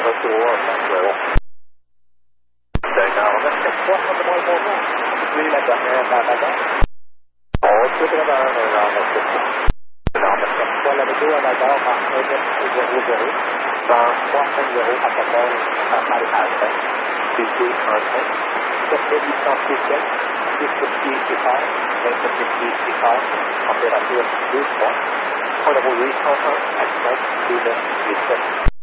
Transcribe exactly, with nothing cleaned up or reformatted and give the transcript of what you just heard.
retour à cinq zéro. D'accord, on a sept trois, on demande bonjour. Puis la dernière dans la base. On retourne dans un sept trois. Alors, on a sept trois, la météo à la gare en un neuf zéro zéro. Dans trois cinq zéro à quatorze à Alpha. C T un cinq. sept mille huit cent sept. dix-sept pieds écart. vingt-sept pieds écart. Température deux trois. Point de rouler cent un à cinq deux neuf huit sept.